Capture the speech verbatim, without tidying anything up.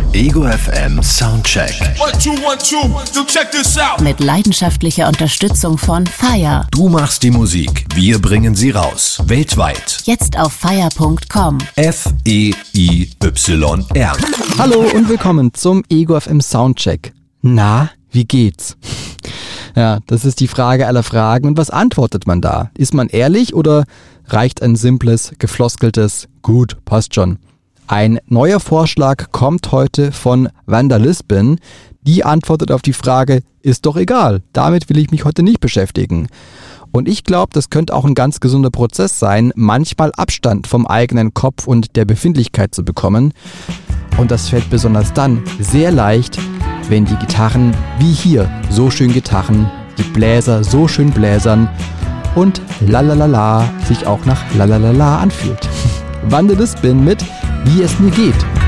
Ego F M Soundcheck. One, two, one, two. So check this out. Mit leidenschaftlicher Unterstützung von Fire. Du machst die Musik, wir bringen sie raus. Weltweit. Jetzt auf fire punkt com. F E I Y R. Hallo und willkommen zum Ego F M Soundcheck. Na, wie geht's? Ja, das ist die Frage aller Fragen. Und was antwortet man da? Ist man ehrlich oder reicht ein simples, gefloskeltes Gut, passt schon? Ein neuer Vorschlag kommt heute von Wanda Lisbon. Die antwortet auf die Frage, ist doch egal, damit will ich mich heute nicht beschäftigen. Und ich glaube, das könnte auch ein ganz gesunder Prozess sein, manchmal Abstand vom eigenen Kopf und der Befindlichkeit zu bekommen. Und das fällt besonders dann sehr leicht, wenn die Gitarren, wie hier, so schön Gitarren, die Bläser so schön bläsern und lalalala sich auch nach lalalala anfühlt. Wanda Lisbon mit Wie es mir geht.